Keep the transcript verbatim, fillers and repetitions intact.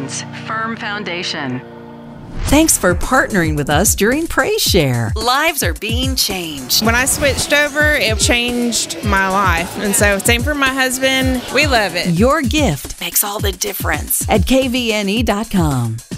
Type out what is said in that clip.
Insurance. Firm foundation. Thanks for partnering with us during Praise Share. Lives are being changed. When I switched over, it changed my life. And so, same for my husband. We love it. Your gift Makes all the difference. at K V N E dot com.